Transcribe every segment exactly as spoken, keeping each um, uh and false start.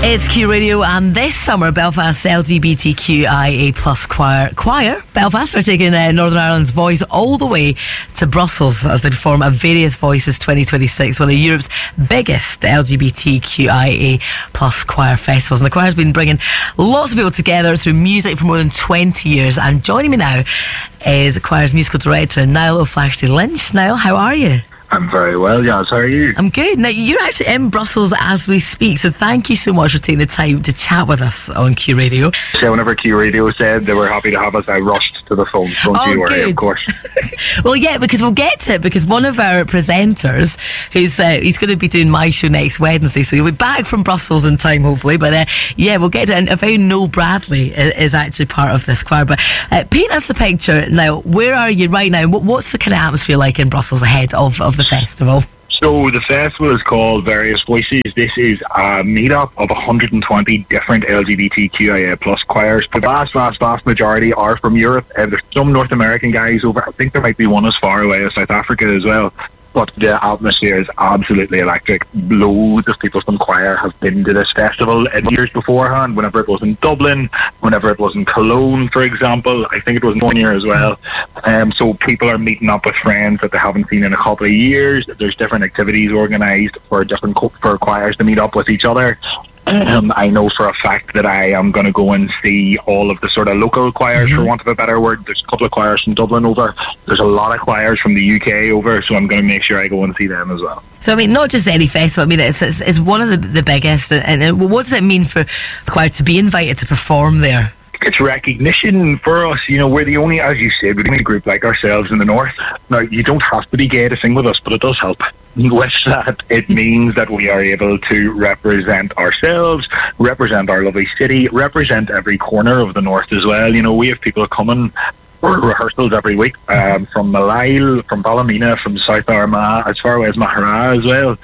It's Q Radio, and this summer Belfast's L G B T Q I A plus choir, choir Belfast are taking uh, Northern Ireland's voice all the way to Brussels as they perform at Various Voices twenty twenty-six, one of Europe's biggest L G B T Q I A plus choir festivals. And the choir's been bringing lots of people together through music for more than twenty years. And joining me now is the choir's musical director, Niall O'Flaherty Lynch. Niall, how are you? I'm very well, Yaz. How are you? I'm good. Now, you're actually in Brussels as we speak, so thank you so much for taking the time to chat with us on Q Radio. So whenever Q Radio said they were happy to have us, I rushed to the phone. Don't oh, you worry, good. Of course. Well, yeah, because we'll get to it, because one of our presenters, who's uh, he's going to be doing my show next Wednesday, so he'll be back from Brussels in time, hopefully. But uh, yeah, we'll get to it. And I found Noel Bradley is, is actually part of this choir. But uh, paint us the picture now. Where are you right now? What, what's the kind of atmosphere like in Brussels ahead of, of the festival? So the festival is called Various Voices. This is a meetup of one hundred twenty different L G B T Q I A plus choirs. The vast, vast, vast majority are from Europe. Uh, there's some North American guys over. I think there might be one as far away as South Africa as well. But the atmosphere is absolutely electric. Loads of people from choir have been to this festival in years beforehand, whenever it was in Dublin, whenever it was in Cologne, for example. I think it was in one year as well. Um, so people are meeting up with friends that they haven't seen in a couple of years. There's different activities organised for different co- for choirs to meet up with each other. Um, I know for a fact that I am going to go and see all of the sort of local choirs, mm-hmm. for want of a better word. There's a couple of choirs from Dublin over. There's a lot of choirs from the U K over, so I'm going to make sure I go and see them as well. So, I mean, not just any festival. I mean, it's it's, it's one of the, the biggest. And, and what does it mean for the choir to be invited to perform there? It's recognition for us. You know, we're the only, as you said, we're the only group like ourselves in the north. Now, you don't have to be gay to sing with us, but it does help. With that, it means that we are able to represent ourselves, represent our lovely city, represent every corner of the north as well. You know, we have people coming for rehearsals every week, um, from Malyle, from Ballymena, from South Armagh, as far away as Mahara as well.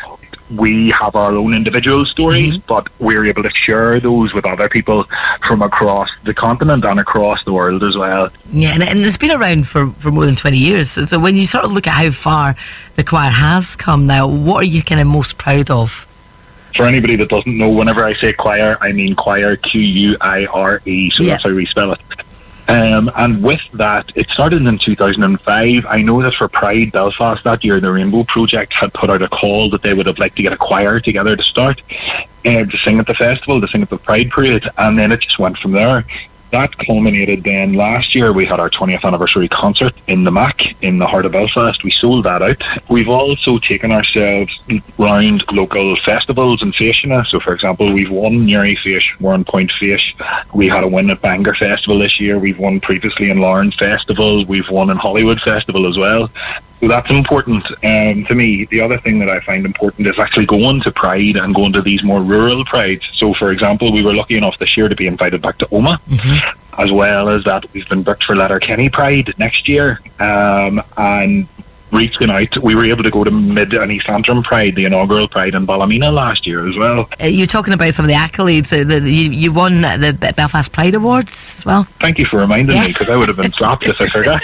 We have our own individual stories, mm-hmm. but we're able to share those with other people from across the continent and across the world as well. Yeah, and, and it's been around for, for more than twenty years. So, so when you sort of look at how far the choir has come now, what are you kind of most proud of? For anybody that doesn't know, whenever I say choir, I mean choir, Q U I R E, so yeah. That's how we spell it. Um, and with that, it started in two thousand five. I know that for Pride Belfast that year, the Rainbow Project had put out a call that they would have liked to get a choir together to start, uh, to sing at the festival, to sing at the Pride Parade, and then it just went from there. That culminated then last year. We had our twentieth anniversary concert in the Mac in the heart of Belfast. We sold that out. We've also taken ourselves round local festivals and Fiona. So for example, we've won Newry Fish, Warren Point Fish. We had a win at Bangor Festival this year. We've won previously in Lawrence Festival. We've won in Hollywood Festival as well. So that's important um, to me. The other thing that I find important is actually going to Pride and going to these more rural Prides. So, for example, we were lucky enough this year to be invited back to Omagh, mm-hmm. as well as that we've been booked for Letterkenny Pride next year. Um, and reaching out, we were able to go to Mid and East Antrim Pride, the inaugural Pride in Ballymena last year as well. Uh, you're talking about some of the accolades. The, the, you, you won the Belfast Pride Awards as well. Thank you for reminding yeah. me, because I would have been slapped if I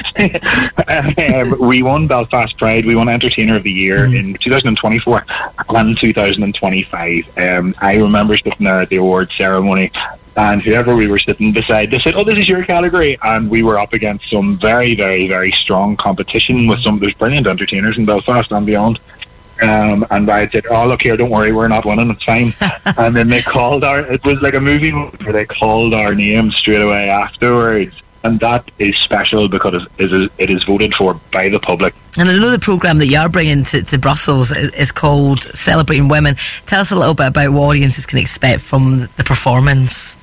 forgot. um, we won Belfast Pride. We won Entertainer of the Year mm. in two thousand twenty-four and two thousand twenty-five. Um, I remember sitting there at the award ceremony, and whoever we were sitting beside, they said, "Oh, this is your category." And we were up against some very, very, very strong competition with some of those brilliant entertainers in Belfast and beyond. Um, and I said, "Oh, look here, don't worry, we're not winning, it's fine." And then they called our, it was like a movie where they called our names straight away afterwards. And that is special because it is, it is voted for by the public. And I know the programme that you are bringing to, to Brussels is, is called Celebrating Women. Tell us a little bit about what audiences can expect from the performance.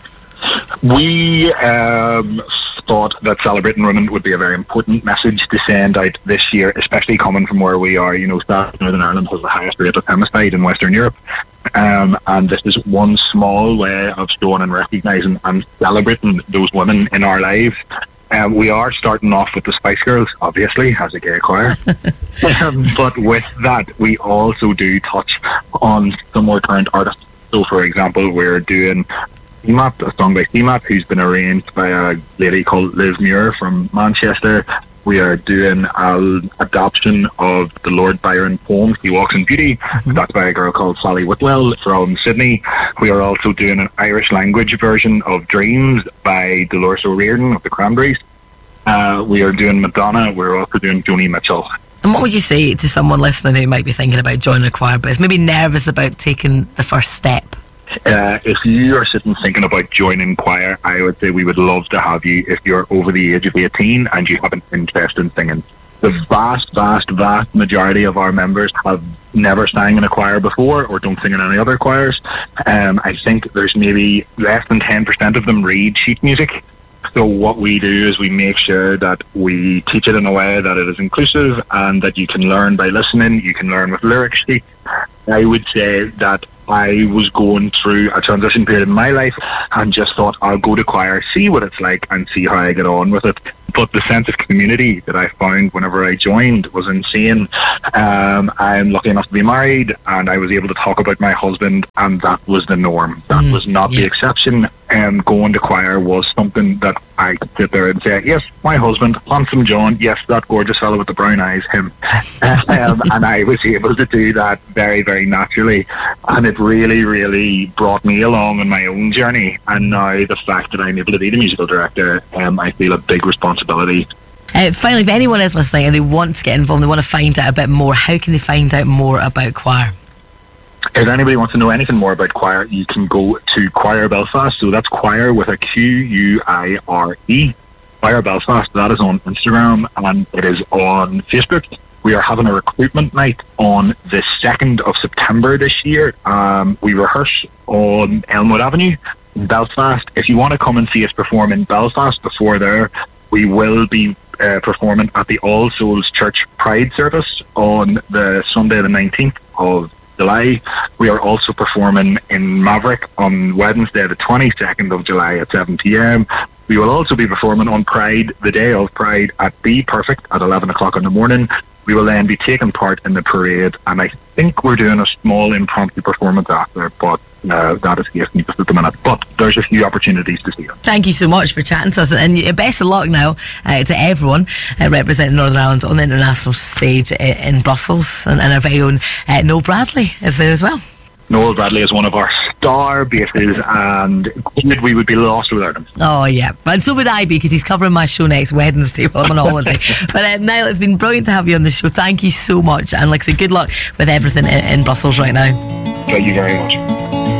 We um, thought that Celebrating Women would be a very important message to send out this year, especially coming from where we are. You know, Northern Ireland has the highest rate of femicide in Western Europe. Um, and this is one small way of showing and recognising and celebrating those women in our lives. Um, we are starting off with the Spice Girls, obviously, as a gay choir. um, but with that, we also do touch on some more current artists. So, for example, we're doing C M A P, a song by C M A P, who's been arranged by a lady called Liv Muir from Manchester. We are doing an adaptation of the Lord Byron poem, He Walks in Beauty. Mm-hmm. That's by a girl called Sally Whitwell from Sydney. We are also doing an Irish language version of Dreams by Dolores O'Riordan of the Cranberries. Uh, we are doing Madonna. We're also doing Joni Mitchell. And what would you say to someone listening who might be thinking about joining a choir but is maybe nervous about taking the first step? Uh, if you are sitting thinking about joining choir, I would say we would love to have you if you're over the age of eighteen and you have an interest in singing. The vast, vast, vast majority of our members have never sang in a choir before or don't sing in any other choirs. Um, I think there's maybe less than ten percent of them read sheet music. So what we do is we make sure that we teach it in a way that it is inclusive and that you can learn by listening, you can learn with lyric sheets. I would say that I was going through a transition period in my life and just thought I'll go to choir, see what it's like and see how I get on with it. But the sense of community that I found whenever I joined was insane. Um, I'm lucky enough to be married and I was able to talk about my husband, and that was the norm. That mm, was not yeah. the exception. Um, going to choir was something that I could sit there and say, yes, my husband, Handsome John, yes, that gorgeous fellow with the brown eyes, him. um, and I was able to do that very, very naturally. And it really, really brought me along on my own journey. And now the fact that I'm able to be the musical director, um, I feel a big responsibility. Uh, finally, if anyone is listening and they want to get involved, they want to find out a bit more, how can they find out more about choir? If anybody wants to know anything more about choir, you can go to Choir Belfast. So that's choir with a Q U I R E. Choir Belfast. That is on Instagram and it is on Facebook. We are having a recruitment night on the second of September this year. Um, we rehearse on Elmwood Avenue in Belfast. If you want to come and see us perform in Belfast before there, we will be uh, performing at the All Souls Church Pride service on the Sunday the nineteenth of July. We are also performing in Maverick on Wednesday the twenty-second of July at seven p.m. We will also be performing on Pride, the day of Pride, at Be Perfect at eleven o'clock in the morning. We will then be taking part in the parade, and I think we're doing a small impromptu performance after, but uh, that is yes, just at the minute. But there's a few opportunities to see it. Thank you so much for chatting to us, and best of luck now uh, to everyone uh, representing Northern Ireland on the international stage in, in Brussels, and, and our very own uh, Noel Bradley is there as well. Noel Bradley is one of our star bases, and we would be lost without him. Oh yeah, and so would I be, because he's covering my show next Wednesday while I'm on holiday. But uh, Niall, it's been brilliant to have you on the show. Thank you so much, and like I say, good luck with everything in, in Brussels right now. Thank you very much.